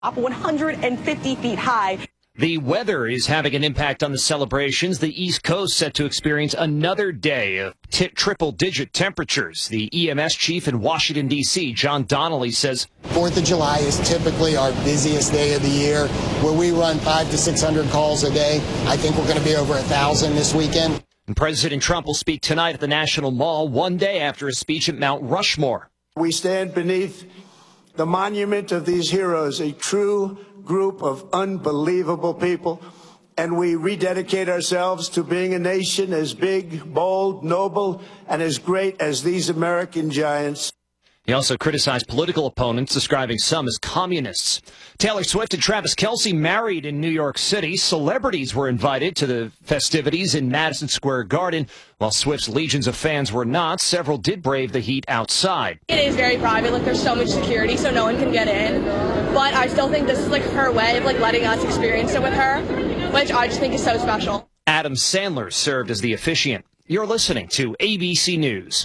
up 150 feet high. The weather is having an impact on the celebrations. The East Coast set to experience another day of triple-digit temperatures. The EMS chief in Washington, D.C., John Donnelly, says 4th of July is typically our busiest day of the year, where we run 500 to 600 calls a day. I think we're going to be over 1,000 this weekend. And President Trump will speak tonight at the National Mall, one day after a speech at Mount Rushmore. We stand beneath the monument of these heroes, a true group of unbelievable people, and we rededicate ourselves to being a nation as big, bold, noble, and as great as these American giants. He also criticized political opponents, describing some as communists. Taylor Swift and Travis Kelce married in New York City. Celebrities were invited to the festivities in Madison Square Garden. While Swift's legions of fans were not, several did brave the heat outside. It is very private. Like, there's so much security, so no one can get in. But I still think this is like her way of letting us experience it with her, which I just think is so special. Adam Sandler served as the officiant. You're listening to ABC News.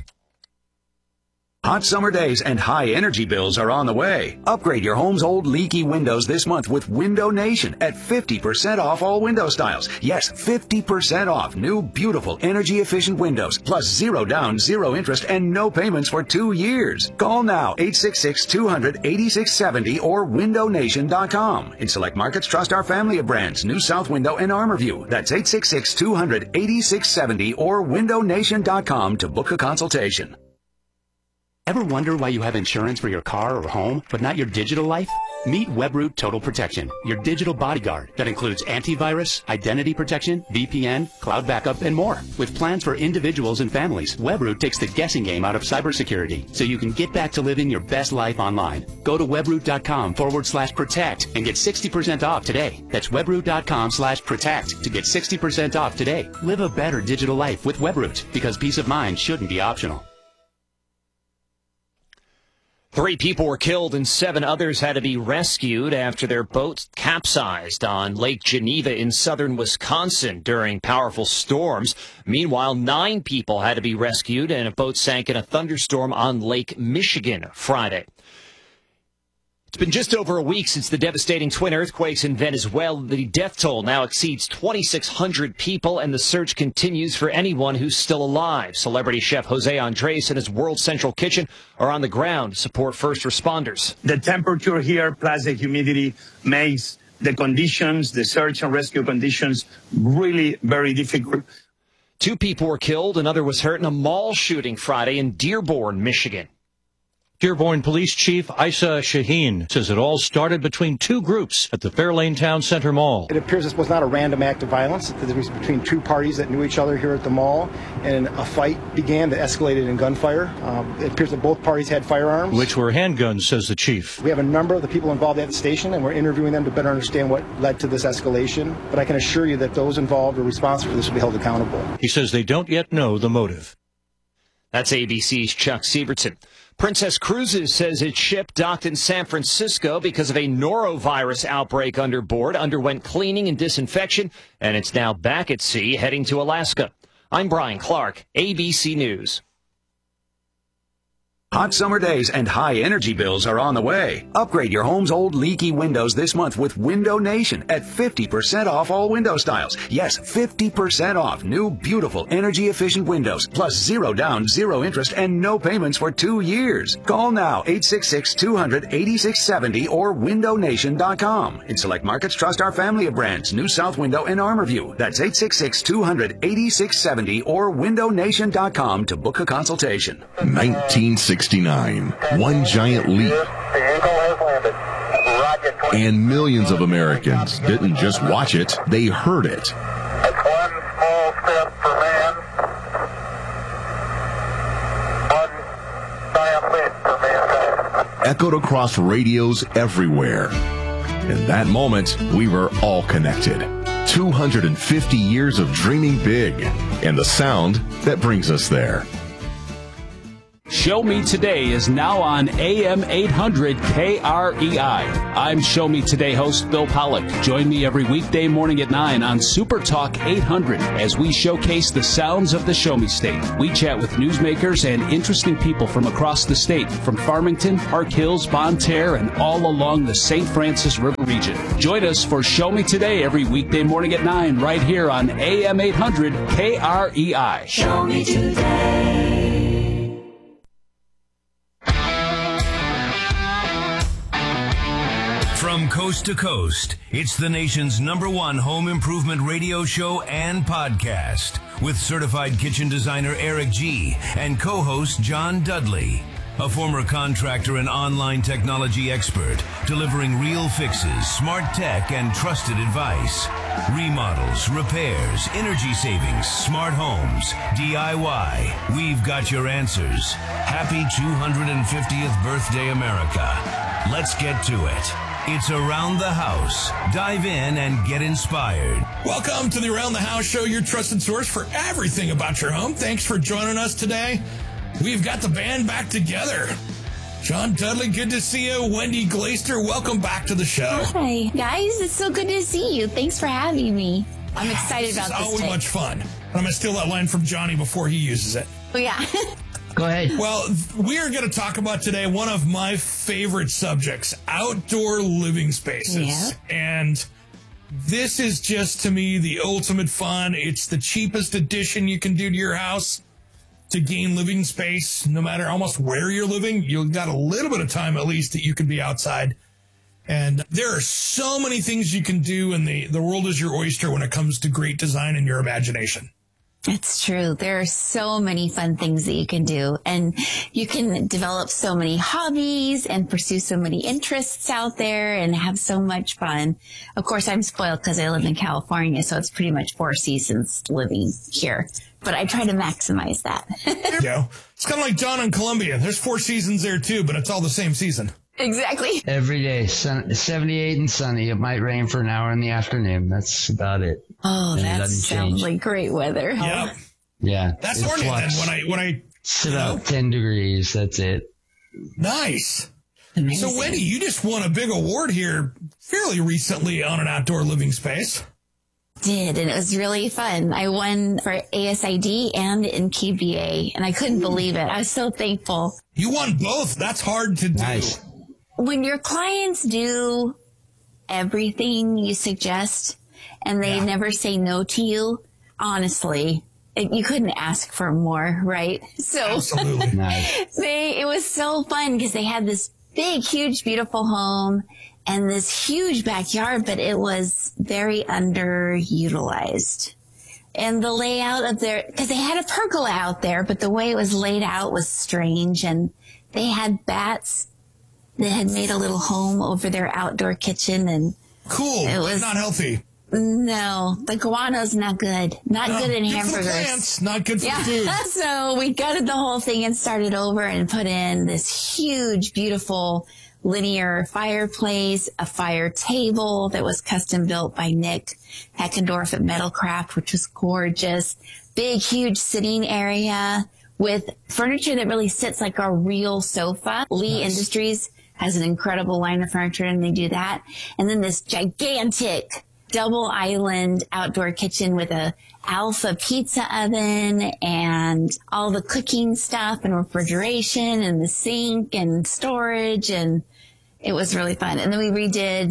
Hot summer days and high energy bills are on the way. Upgrade your home's old leaky windows this month with Window Nation at 50% off all window styles. Yes, 50% off new, beautiful, energy-efficient windows, plus 0 down, 0 interest, and no payments for 2 years. Call now, 866-200-8670 or windownation.com. In select markets, trust our family of brands, New South Window and ArmorView. That's 866-200-8670 or windownation.com to book a consultation. Ever wonder why you have insurance for your car or home, but not your digital life? Meet Webroot Total Protection, your digital bodyguard that includes antivirus, identity protection, VPN, cloud backup, and more. With plans for individuals and families, Webroot takes the guessing game out of cybersecurity, so you can get back to living your best life online. Go to webroot.com/protect and get 60% off today. That's webroot.com/protect to get 60% off today. Live a better digital life with Webroot, because peace of mind shouldn't be optional. 3 people were killed and 7 others had to be rescued after their boat capsized on Lake Geneva in southern Wisconsin during powerful storms. Meanwhile, 9 people had to be rescued and a boat sank in a thunderstorm on Lake Michigan Friday. It's been just over a week since the devastating twin earthquakes in Venezuela. The death toll now exceeds 2,600 people, and the search continues for anyone who's still alive. Celebrity chef Jose Andres and his World Central Kitchen are on the ground to support first responders. The temperature here plus the humidity makes the conditions, the search and rescue conditions, really very difficult. 2 people were killed. Another was hurt in a mall shooting Friday in Dearborn, Michigan. Dearborn Police Chief Isa Shaheen says it all started between 2 groups at the Fairlane Town Center Mall. It appears this was not a random act of violence. It was between 2 parties that knew each other here at the mall, and a fight began that escalated in gunfire. It appears that both parties had firearms, which were handguns, says the chief. We have a number of the people involved at the station, and we're interviewing them to better understand what led to this escalation. But I can assure you that those involved or responsible for this will be held accountable. He says they don't yet know the motive. That's ABC's Chuck Sievertson. Princess Cruises says its ship docked in San Francisco because of a norovirus outbreak underboard, underwent cleaning and disinfection, and it's now back at sea heading to Alaska. I'm Brian Clark, ABC News. Hot summer days and high energy bills are on the way. Upgrade your home's old leaky windows this month with Window Nation at 50% off all window styles. Yes, 50% off new, beautiful, energy-efficient windows, plus 0 down, 0 interest, and no payments for 2 years. Call now, 866-200-8670 or windownation.com. In select markets, trust our family of brands, New South Window and ArmorView. That's 866-200-8670 or windownation.com to book a consultation. 1969. One giant leap. And millions of Americans didn't just watch it, they heard it. That's one small step for man, one giant leap for mankind. Echoed across radios everywhere. In that moment, we were all connected. 250 years of dreaming big, and the sound that brings us there. Show Me Today is now on AM 800 KREI. I'm Show Me Today host Bill Pollock. Join me every weekday morning at 9 on Super Talk 800 as we showcase the sounds of the Show Me State. We chat with newsmakers and interesting people from across the state, from Farmington, Park Hills, Bonne Terre, and all along the St. Francis River region. Join us for Show Me Today every weekday morning at 9 right here on AM 800 KREI. Show me today. From coast to coast, it's the nation's #1 home improvement radio show and podcast with certified kitchen designer Eric G. and co-host John Dudley, a former contractor and online technology expert, delivering real fixes, smart tech, and trusted advice. Remodels, repairs, energy savings, smart homes, DIY. We've got your answers. Happy 250th birthday, America. Let's get to it. It's Around the House. Dive in and get inspired. Welcome to the Around the House show, your trusted source for everything about your home. Thanks for joining us today. We've got the band back together. John Dudley, good to see you. Wendy Glaister, welcome back to the show. Hi, guys. It's so good to see you. Thanks for having me. I'm excited about this. It's always much fun. I'm going to steal that line from Johnny before he uses it. Oh, yeah. Go ahead. Well, we are going to talk about today one of my favorite subjects, outdoor living spaces. Yep. And this is just, to me, the ultimate fun. It's the cheapest addition you can do to your house to gain living space. No matter almost where you're living, you've got a little bit of time at least that you can be outside. And there are so many things you can do, and the world is your oyster when it comes to great design and your imagination. It's true. There are so many fun things that you can do, and you can develop so many hobbies and pursue so many interests out there and have so much fun. Of course, I'm spoiled because I live in California, so it's pretty much 4 seasons living here, but I try to maximize that. There you go. It's kind of like Dawn in Columbia. There's 4 seasons there too, but it's all the same season. Exactly. Every day, 78 and sunny. It might rain for an hour in the afternoon. That's about it. Oh, that sounds like great weather. Yep. Yeah. That's horny then when I it's about 10 degrees. That's it. Nice. Amazing. So Wendy, you just won a big award here fairly recently on an outdoor living space. Did, and it was really fun. I won for ASID and in KBA, and I couldn't believe it. I was so thankful. You won both. That's hard to do. Nice. When your clients do everything you suggest and they never say no to you, honestly, you couldn't ask for more, right? So absolutely. Nice. It was so fun because they had this big, huge, beautiful home and this huge backyard, but it was very underutilized. And the layout of because they had a pergola out there, but the way it was laid out was strange. And they had bats that had made a little home over their outdoor kitchen. And cool. It was not healthy. No, the guano's not good. Not good in hamburgers. For the plants, not good for the food. So we gutted the whole thing and started over and put in this huge, beautiful linear fireplace, a fire table that was custom built by Nick Heckendorf at Metalcraft, which was gorgeous. Big, huge sitting area with furniture that really sits like a real sofa. Lee Industries has an incredible line of furniture, and they do that. And then this gigantic double island outdoor kitchen with a Alpha pizza oven and all the cooking stuff and refrigeration and the sink and storage, and it was really fun. And then we did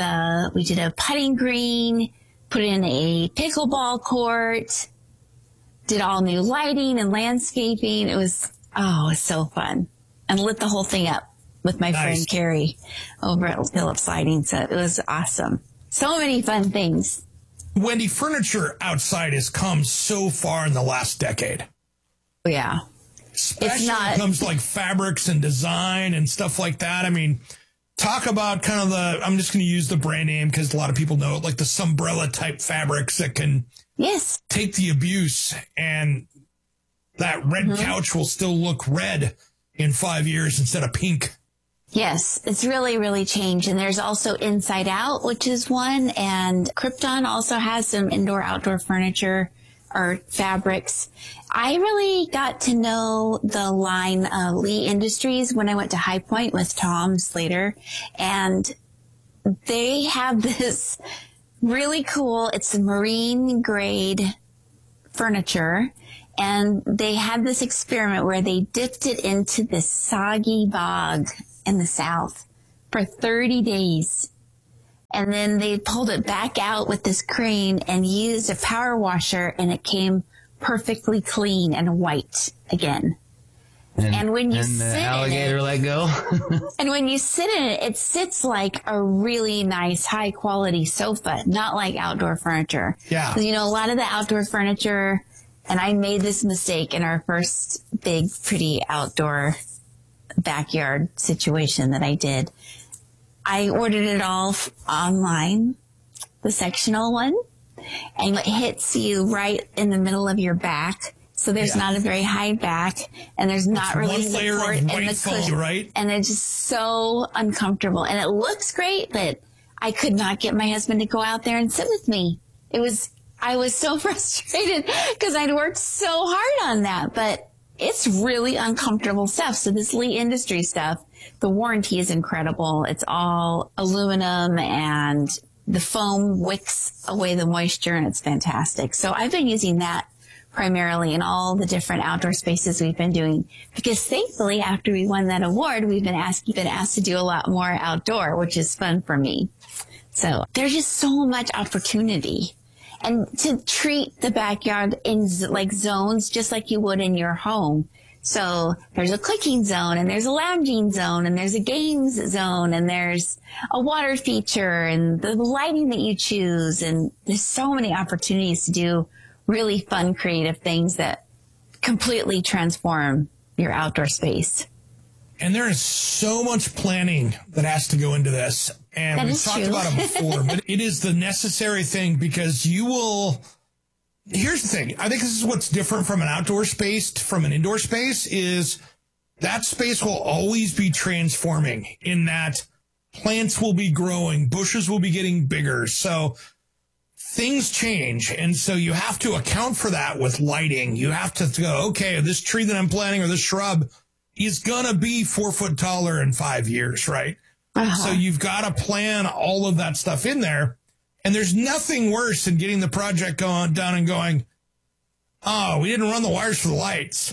a putting green, put in a pickleball court, did all new lighting and landscaping. It was so fun, and lit the whole thing up with my friend Carrie over at Phillips Lighting. So it was awesome. So many fun things. Wendy, furniture outside has come so far in the last decade. Yeah. Especially when it comes to like fabrics and design and stuff like that. I mean, talk about kind of I'm just going to use the brand name because a lot of people know it, like the Sumbrella type fabrics that can take the abuse, and that red couch will still look red in 5 years instead of pink. Yes, it's really, really changed. And there's also Inside Out, which is one. And Krypton also has some indoor-outdoor furniture or fabrics. I really got to know the line Lee Industries when I went to High Point with Tom Slater, and they have this really cool, it's marine grade furniture, and they had this experiment where they dipped it into this soggy bog in the South for 30 days. And then they pulled it back out with this crane and used a power washer, and it came perfectly clean and white again. And when you sit the alligator let go. and when you sit in it, it sits like a really nice, high quality sofa, not like outdoor furniture. Yeah. 'Cause, you know, a lot of the outdoor furniture, and I made this mistake in our first big, pretty outdoor backyard situation that I did. I ordered it all online, the sectional one, and it hits you right in the middle of your back. So there's not a very high back, and there's not really one layer support of in white the foam, cushion, right? and it's just so uncomfortable. And it looks great, but I could not get my husband to go out there and sit with me. I was so frustrated because I'd worked so hard on that, but it's really uncomfortable stuff. So this Lee Industries stuff, the warranty is incredible. It's all aluminum, and the foam wicks away the moisture, and it's fantastic. So I've been using that primarily in all the different outdoor spaces we've been doing, because thankfully after we won that award, we've been asked to do a lot more outdoor, which is fun for me. So there's just so much opportunity, and to treat the backyard in like zones, just like you would in your home. So there's a cooking zone, and there's a lounging zone, and there's a games zone, and there's a water feature, and the lighting that you choose. And there's so many opportunities to do really fun, creative things that completely transform your outdoor space. And there is so much planning that has to go into this. And we've talked about it before, but it is the necessary thing, because here's the thing. I think this is what's different from an outdoor space from an indoor space, is that space will always be transforming, in that plants will be growing, bushes will be getting bigger. So things change. And so you have to account for that with lighting. You have to go, okay, this tree that I'm planting, or this shrub, is going to be 4 foot taller in 5 years, right? So you've got to plan all of that stuff in there. And there's nothing worse than getting the project done and going, oh, we didn't run the wires for the lights.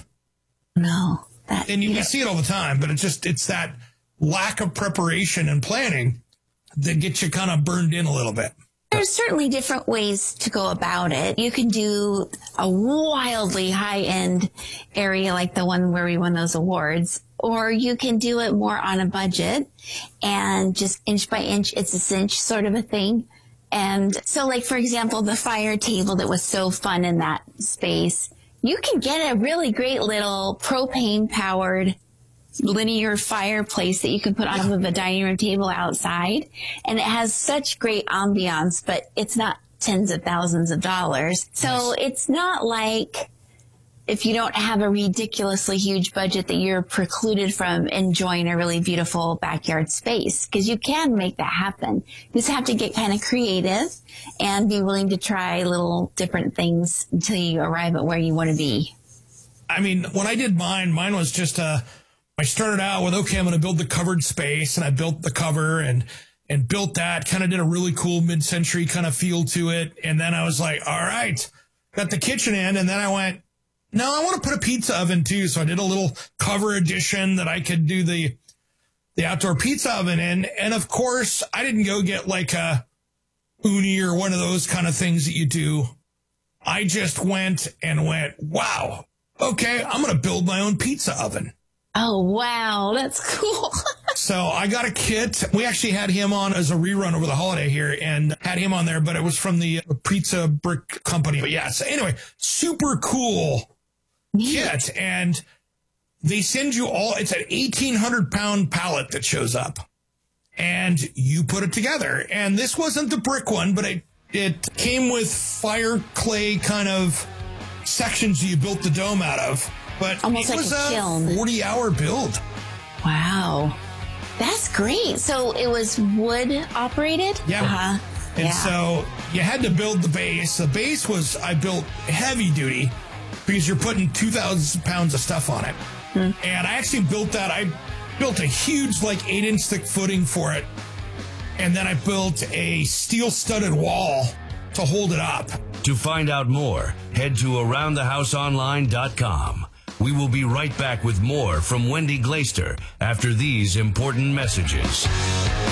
No. And you can see it all the time, but it's that lack of preparation and planning that gets you kind of burned in a little bit. There's certainly different ways to go about it. You can do a wildly high-end area like the one where we won those awards, or you can do it more on a budget and just inch by inch, it's a cinch sort of a thing. And so, like, for example, the fire table that was so fun in that space, you can get a really great little propane-powered linear fireplace that you can put on top of a dining room table outside. And it has such great ambiance, but it's not tens of thousands of dollars. So it's not like if you don't have a ridiculously huge budget that you're precluded from enjoying a really beautiful backyard space, because you can make that happen. You just have to get kind of creative and be willing to try little different things until you arrive at where you want to be. I mean, when I did mine was just I started out with, okay, I'm going to build the covered space, and I built the cover and built that, kind of did a really cool mid-century kind of feel to it. And then I was like, all right, got the kitchen in. And then I went, no, I want to put a pizza oven too. So I did a little cover addition that I could do the outdoor pizza oven in. And of course, I didn't go get like a Uni or one of those kind of things that you do. I just went, wow, okay, I'm going to build my own pizza oven. Oh, wow. That's cool. So I got a kit. We actually had him on as a rerun over the holiday here and had him on there, but it was from the Pizza Brick Company. But yeah, so anyway, super cool kit. And they send you it's an 1,800 pound pallet that shows up, and you put it together. And this wasn't the brick one, but it came with fire clay kind of sections you built the dome out of. But almost it like was a kiln. 40-hour build. Wow. That's great. So it was wood operated? Yeah. And so you had to build the base. The base I built heavy duty because you're putting 2,000 pounds of stuff on it. And I actually built that. I built a huge, 8-inch thick footing for it. And then I built a steel studded wall to hold it up. To find out more, head to AroundTheHouseOnline.com. We will be right back with more from Wendy Glaister after these important messages.